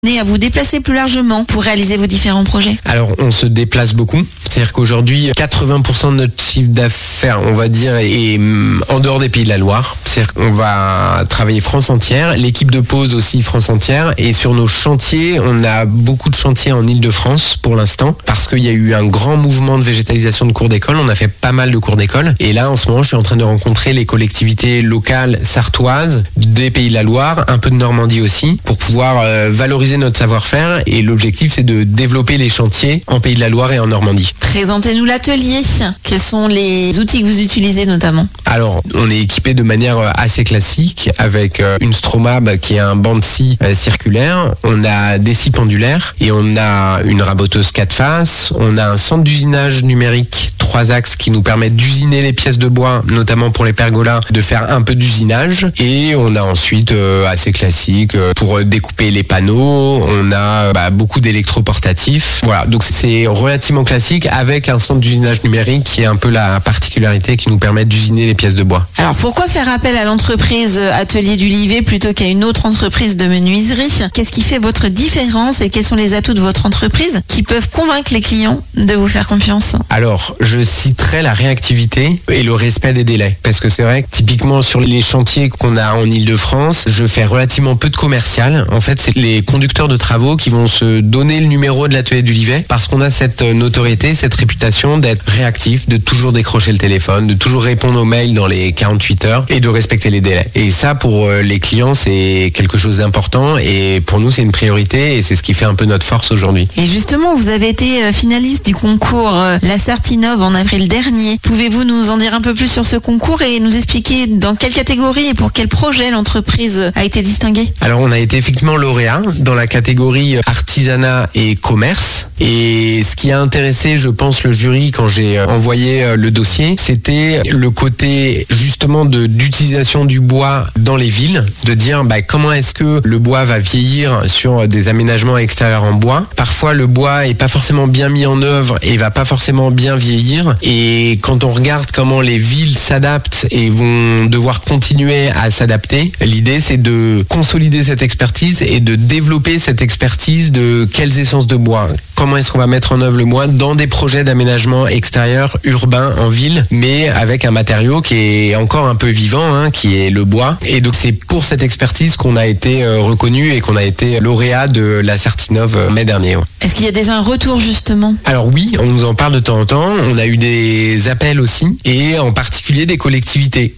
à vous déplacer plus largement pour réaliser vos différents projets? Alors, on se déplace beaucoup. C'est-à-dire qu'aujourd'hui, 80% de notre chiffre d'affaires, on va dire, est en dehors des Pays de la Loire. C'est-à-dire qu'on va travailler France entière, l'équipe de pause aussi France entière. Et sur nos chantiers, on a beaucoup de chantiers en Île-de-France pour l'instant, parce qu'il y a eu un grand mouvement de végétalisation de cours d'école. On a fait pas mal de cours d'école. Et là, en ce moment, je suis en train de rencontrer les collectivités locales sartoises des Pays de la Loire, un peu de Normandie aussi, pour pouvoir valoriser notre savoir-faire, et l'objectif c'est de développer les chantiers en Pays de la Loire et en Normandie. Présentez-nous l'atelier. Quels sont les outils que vous utilisez notamment? Alors, on est équipé de manière assez classique avec une Stromab qui est un banc de scie circulaire. On a des scies pendulaires et on a une raboteuse 4 faces. On a un centre d'usinage numérique 3 axes qui nous permet d'usiner les pièces de bois, notamment pour les pergolas, de faire un peu d'usinage. Et on a ensuite, assez classique, pour découper les panneaux, on a beaucoup d'électroportatifs. Voilà, donc c'est relativement classique avec un centre d'usinage numérique qui est un peu la particularité qui nous permet d'usiner les pièces de bois. Alors pourquoi faire appel à l'entreprise Atelier du Livet plutôt qu'à une autre entreprise de menuiserie? Qu'est-ce qui fait votre différence et quels sont les atouts de votre entreprise qui peuvent convaincre les clients de vous faire confiance? Alors, je citerai la réactivité et le respect des délais. Parce que c'est vrai que typiquement sur les chantiers qu'on a en Île-de-France, je fais relativement peu de commercial. En fait, c'est les conducteurs de travaux qui vont se donner le numéro de l'atelier du Livet parce qu'on a cette notoriété, cette réputation d'être réactif, de toujours décrocher le téléphone, de toujours répondre aux mails dans les 48 heures et de respecter les délais. Et ça, pour les clients, c'est quelque chose d'important et pour nous, c'est une priorité et c'est ce qui fait un peu notre force aujourd'hui. Et justement, vous avez été finaliste du concours La Certinov en avril dernier. Pouvez-vous nous en dire un peu plus sur ce concours et nous expliquer dans quelle catégorie et pour quel projet l'entreprise a été distinguée? Alors, on a été effectivement lauréat dans la catégorie artisanat et commerce. Et ce qui a intéressé, je pense, le jury quand j'ai envoyé le dossier, c'était le côté justement d'utilisation du bois dans les villes, de dire comment est-ce que le bois va vieillir sur des aménagements extérieurs en bois. Parfois, le bois est pas forcément bien mis en œuvre et va pas forcément bien vieillir. Et quand on regarde comment les villes s'adaptent et vont devoir continuer à s'adapter, l'idée c'est de consolider cette expertise et de développer cette expertise de quelles essences de bois. Comment est-ce qu'on va mettre en œuvre le bois dans des projets d'aménagement extérieur, urbain, en ville, mais avec un matériau qui est encore un peu vivant, qui est le bois. Et donc c'est pour cette expertise qu'on a été reconnu et qu'on a été lauréat de la Certinov mai dernier. Est-ce qu'il y a déjà un retour justement? Alors oui, on nous en parle de temps en temps. On a eu des appels aussi, et en particulier des collectivités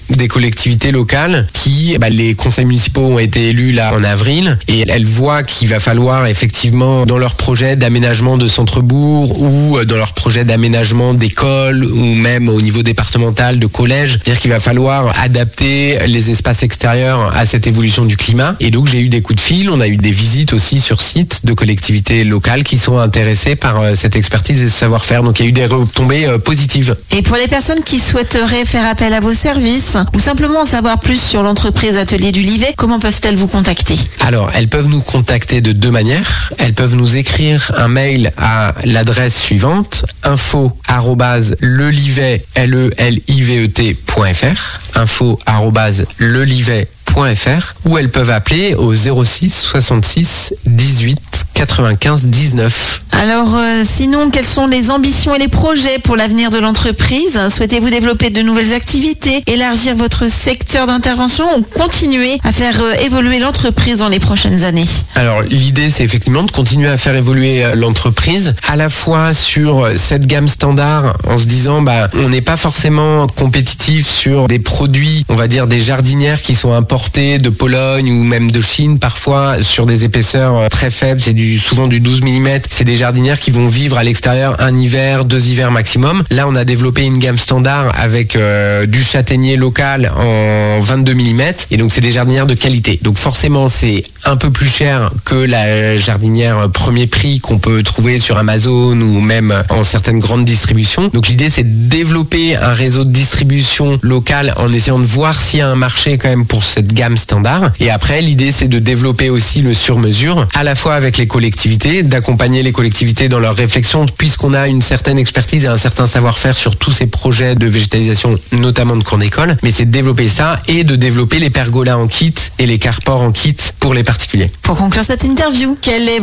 locales qui, les conseils municipaux ont été élus là en avril, et elles voient qu'il va falloir effectivement dans leur projet d'aménagement de centre-bourg ou dans leur projet d'aménagement d'écoles ou même au niveau départemental de collèges, c'est-à-dire qu'il va falloir adapter les espaces extérieurs à cette évolution du climat. Et donc j'ai eu des coups de fil, on a eu des visites aussi sur site de collectivités locales qui sont intéressées par cette expertise et ce savoir-faire. Donc il y a eu des retombées positives. Et pour les personnes qui souhaiteraient faire appel à vos services ou simplement en savoir plus sur l'entreprise Atelier du Livet, comment peuvent-elles vous contacter? Alors, elles peuvent nous contacter de deux manières. Elles peuvent nous écrire un mail à l'adresse suivante, info@lelivet.fr, info@lelivet.fr, ou elles peuvent appeler au 06 66 18 95 19. Alors, sinon, quelles sont les ambitions et les projets pour l'avenir de l'entreprise? Souhaitez-vous développer de nouvelles activités, élargir votre secteur d'intervention ou continuer à faire évoluer l'entreprise dans les prochaines années? Alors, l'idée, c'est effectivement de continuer à faire évoluer l'entreprise, à la fois sur cette gamme standard, en se disant, on n'est pas forcément compétitif sur des produits, on va dire des jardinières qui sont importées de Pologne ou même de Chine, parfois sur des épaisseurs très faibles, c'est souvent du 12 mm, c'est des jardinières qui vont vivre à l'extérieur un hiver, 2 hivers maximum. Là, on a développé une gamme standard avec du châtaignier local en 22 mm, et donc c'est des jardinières de qualité. Donc forcément, c'est un peu plus cher que la jardinière premier prix qu'on peut trouver sur Amazon ou même en certaines grandes distributions. Donc l'idée, c'est de développer un réseau de distribution locale en essayant de voir s'il y a un marché quand même pour cette gamme standard. Et après, l'idée, c'est de développer aussi le sur-mesure, à la fois avec les collectivités, d'accompagner les collectivités dans leur réflexion, puisqu'on a une certaine expertise et un certain savoir-faire sur tous ces projets de végétalisation, notamment de cours d'école. Mais c'est de développer ça et de développer les pergolas en kit et les carports en kit pour les particuliers. Pour conclure cette interview, quel est